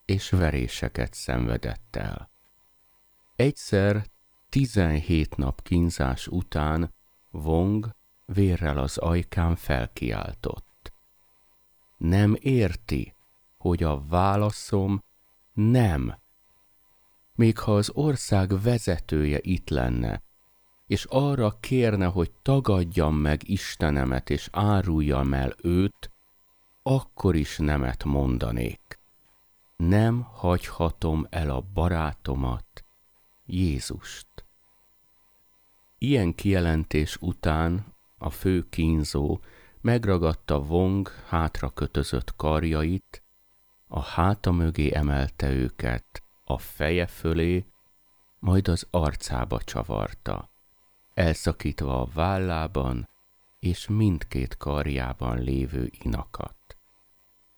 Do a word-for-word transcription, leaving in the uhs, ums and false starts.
és veréseket szenvedett el. Egyszer tizenhét nap kínzás után Wong vérrel az ajkán felkiáltott. Nem érti, hogy a válaszom nem. Még ha az ország vezetője itt lenne, és arra kérne, hogy tagadjam meg Istenemet és áruljam el őt, akkor is nemet mondanék. Nem hagyhatom el a barátomat, Jézust. Ilyen kijelentés után a fő kínzó megragadta Wong hátra kötözött karjait, a háta mögé emelte őket, a feje fölé, majd az arcába csavarta, elszakítva a vállában és mindkét karjában lévő inakat.